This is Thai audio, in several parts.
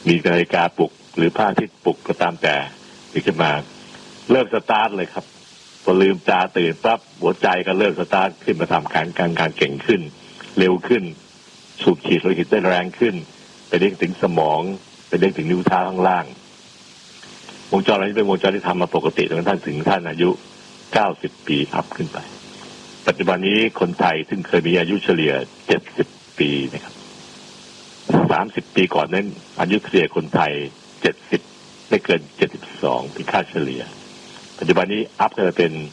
มีนาฬิกาปลุกหรือผ้าที่ปลุกก็ตามแต่ตื่นขึ้นมาเริ่มสตาร์ทเลยครับพอลืมตาตื่นปั๊บหัวใจก็เริ่มสตาร์ทขึ้นมาทำการเก่งขึ้นเร็วขึ้นสูบฉีดโลหิตได้แรงขึ้นไปเลี้ยงถึงสมองไปเลี้ยงถึงนิ้วเท้าข้างล่างวงจรอะไรนี้เป็นวงจรที่ทำมาปกติจนท่านถึงท่านอายุ90 ปีอัพขึ้นไปปัจจุบันนี้คนไทยซึ่งเคยมีอายุเฉลี่ย70 ปีนะครับ30 ปีก่อนนั้นอายุเฉลี่ยคนไทย70ไม่เกิน72เป็นค่าเฉลี่ยปัจจุบันนี้อัพขึ้นมาเป็น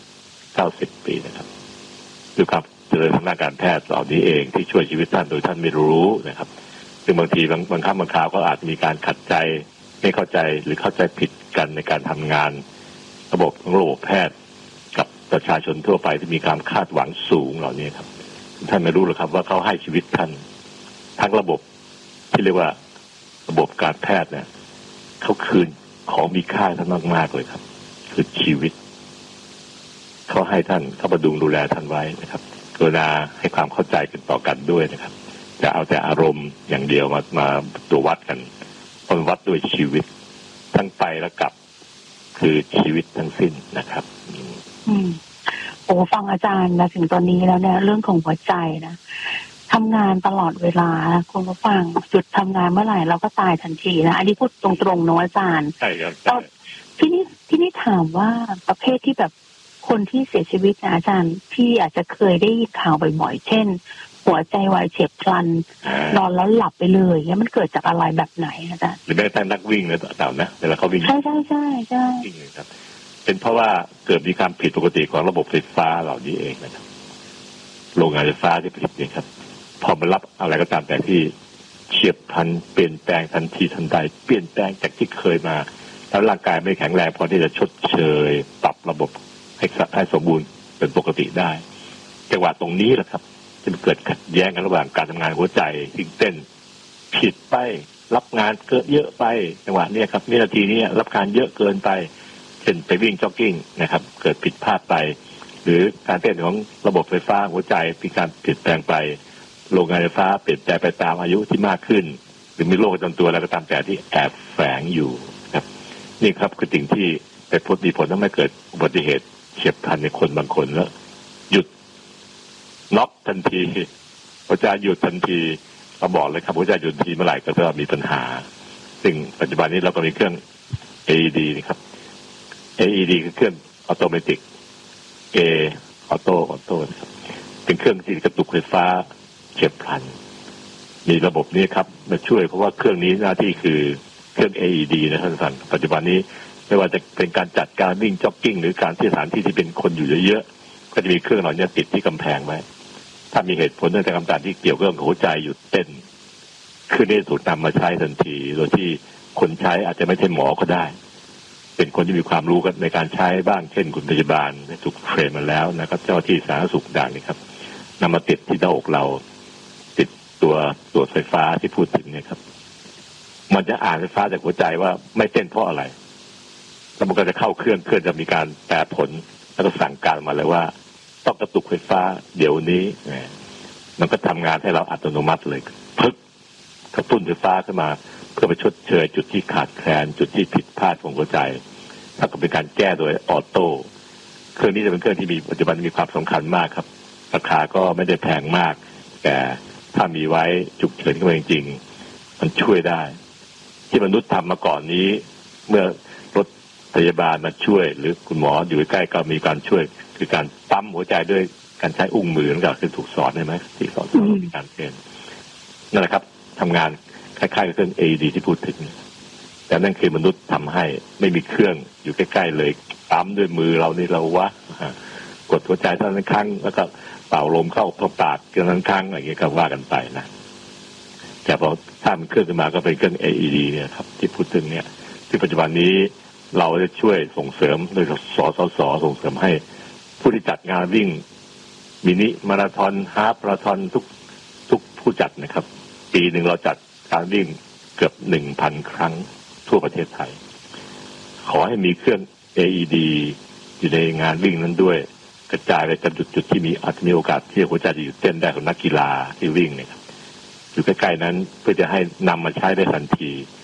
90 ปีนะครับด้วยความเจริญทางด้านการแพทย์เหล่านี้เองที่ช่วยชีวิตท่านโดยท่านไม่รู้นะครับซึ่งบางทีบางครั้งบางคราวก็อาจมีการขัดใจไม่เข้าใจหรือเข้าใจผิดกันในการทำงานระบบแพทย์กับประชาชนทั่วไปที่มีความคาดหวังสูงเหล่านี้ครับท่านไม่รู้หรอกครับว่าเขาให้ชีวิตท่านทั้งระบบที่เรียกว่าระบบการแพทย์เนี่ยเขาคืนของมีค่าท่านมากๆเลยครับคือชีวิตเขาให้ท่านเขาบำรุงดูแลท่านไว้นะครับกรุณาให้ความเข้าใจกันต่อกันด้วยนะครับจะเอาแต่อารมณ์อย่างเดียวมาตัววัดกันคนวัดด้วยชีวิตทั้งไปและกลับคือชีวิตทั้งสิ้นนะครับโอ้ฟังอาจารย์มาถึงตอนนี้แล้วเนี่ยเรื่องของหัวใจนะทำงานตลอดเวลาคุณผู้ฟังจุดทำงานเมื่อไหร่เราก็ตายทันทีนะอันนี้พูดตรงๆเนาะอาจารย์ใช่ครับที่นี่ถามว่าประเภทที่แบบคนที่เสียชีวิตนะอาจารย์ที่อาจจะเคยได้ยินข่าวบ่อยๆเช่นหัวใจวายเฉียบพลันนอนแล้วหลับไปเลยเนี่ยมันเกิดจากอะไรแบบไหนอาจารย์หรือแม้แต่นักวิ่งเนี่ยต่างๆนะเวลาเขาวิ่งใช่วิ่งเลยครับเป็นเพราะว่าเกิดมีความผิดปกติของระบบไฟฟ้าเหล่านี้เองนะครับโรงงานไฟฟ้าที่ผลิตเนี่ยครับพอมันรับอะไรก็ตามแต่ที่เฉียบพลันเปลี่ยนแปลงทันทีทันใดเปลี่ยนแปลงจากที่เคยมาแล้วร่างกายไม่แข็งแรงพอที่จะชดเชยปรับระบบให้สมบูรณ์เป็นปกติได้จังหวะตรงนี้แหละครับจะเกิดขัดแย้งกันระหว่างการทำงานหัวใจที่เต้นผิดไปรับงานเกินเยอะไปจังหวะนี้ครับนาทีนี้รับการเยอะเกินไปเช่นไปวิ่งจ็อกกิ้งนะครับเกิดผิดพลาดไปหรือการเต้นของระบบไฟฟ้าหัวใจมีการเปลี่ยนแปลงไปโรงงานไฟฟ้าเปลี่ยนแปลงไปตามอายุที่มากขึ้นหรือมีโรคประจำตัวอะไรก็ตามแต่ที่แอบแฝงอยู่ครับนี่ครับคือสิ่งที่เป็นผลทำให้เกิดอุบัติเหตุเฉียบพลันในคนบางคนแล้วหยุดน็อกทันทีหัวใจหยุดทันทีเราบอกเลยครับหัวใจหยุดทันทีเมื่อไหร่ก็จะมีปัญหาซึ่งปัจจุบันนี้เราก็มีเครื่อง AED นะครับ AED คือเครื่องออโตเมติกออโต้นะครับเป็นเครื่องที่กระตุกไฟฟ้าเฉียบพลันมีระบบนี้ครับมาช่วยเพราะว่าเครื่องนี้หน้าที่คือเครื่อง AED นะท่านสันปัจจุบันนี้ไม่ว่าจะเป็นการจัดการวิ่งจ็อกกิ้งหรือการที่สถานที่ที่เป็นคนอยู่เยอะๆก็จะมีเครื่องเหล่านี้ติดที่กำแพงไว้ถ้ามีเหตุผลเนื่องจากกำลังที่เกี่ยวกับหัวใจหยุดเต้นคือได้ถูกนำมาใช้ทันทีโดยที่คนใช้อาจจะไม่ใช่หมอก็ได้เป็นคนที่มีความรู้ในการใช้บ้างเช่นคุณพยาบาลถูกเทรนมาแล้วนะครับเจ้าที่สาธารณสุขด่างนี่ครับนำมาติดที่หน้าอกเราติดตัวตรวจไฟฟ้าที่พูดถึงเนี่ยครับมันจะอ่านไฟฟ้าจากหัวใจว่าไม่เต้นเพราะอะไรแล้วมันก็จะเข้าเครื่องจะมีการแปลผลแล้วก็สั่งการมาเลยว่าต้องกระตุกไฟฟ้าเดี๋ยวนี้มันก็ทำงานให้เราอัตโนมัติเลยพึกกระตุ้นไฟฟ้าขึ้นมาเพื่อไปชดเชยจุดที่ขาดแคลนจุดที่ผิดพลาดของหัวใจถ้าก็เป็นการแก้โดยออโต้เครื่องนี้จะเป็นเครื่องที่มีปัจจุบันมีความสำคัญมากครับราคาก็ไม่ได้แพงมากแต่ถ้ามีไว้ฉุกเฉินขึ้นมาจริงๆมันช่วยได้ที่มนุษย์ทำมาก่อนนี้เมื่อรถพยาบาลมาช่วยหรือคุณหมออยู่ใกล้ก็มีการช่วยคือการปั๊มหัวใจด้วยการใช้อุ้งมือนั่นก็คือถูกสอนได้ไหมที่สอนมีการเทรนนั่นแหละครับทำงานคล้ายๆกับเครื่อง AED ที่พูดถึงแต่นั่นคือมนุษย์ทำให้ไม่มีเครื่องอยู่ใกล้ๆเลยปั๊มด้วยมือเรานี่เราวะกดหัวใจเท่านั้นครั้งแล้วก็เป่าลมเข้าปากเท่านั้นครั้งอะไรอย่างเงี้ยก็ว่ากันไปนะแต่พอถ้ามันเครื่องขึ้นมาก็เป็นเครื่อง AED เนี่ยครับที่พูดถึงเนี่ยที่ปัจจุบันนี้เราจะช่วยส่งเสริมโดยสสสส่งเสริมให้ผู้ที่จัดงานวิ่งมินิมาราธอนฮาล์ฟมาราธอนทุกผู้จัดนะครับปีหนึ่งเราจัดการวิ่งเกือบ 1,000 ครั้งทั่วประเทศไทยขอให้มีเครื่อง AED อยู่ในงานวิ่งนั้นด้วยกระจายไปจำจุดที่อาจจะมีโอกาสที่หัวใจจะหยุดเต้นได้ของนักกีฬาที่วิ่งเนี่ยครับอยู่ใกล้ๆนั้นเพื่อจะให้นำมาใช้ได้ทันที